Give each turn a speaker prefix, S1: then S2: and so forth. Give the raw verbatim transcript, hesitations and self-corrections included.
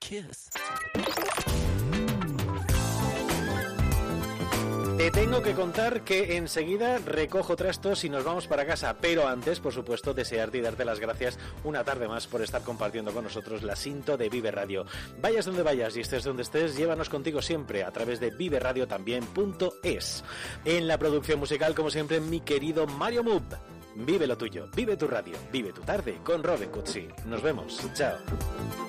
S1: kiss.
S2: Te tengo que contar que enseguida recojo trastos y nos vamos para casa, pero antes, por supuesto, desearte y darte las gracias una tarde más por estar compartiendo con nosotros la Sinto de Vive Radio. Vayas donde vayas y estés donde estés, llévanos contigo siempre a través de vive radio también punto es. En la producción musical, como siempre, mi querido Mario Mood. Vive lo tuyo, vive tu radio, vive tu tarde con Robin Cutsi. Nos vemos, chao.